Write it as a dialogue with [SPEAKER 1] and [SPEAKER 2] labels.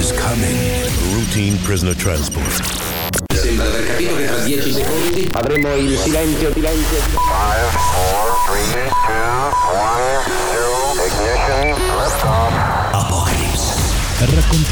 [SPEAKER 1] is coming. Routine prisoner transport.
[SPEAKER 2] Sembra aver capito che tra 10 secondi avremo il silenzio.
[SPEAKER 3] 5, 4, 3, 2, 1, 0, ignition, lift off.
[SPEAKER 1] Apocalypse.
[SPEAKER 4] Raccontiamo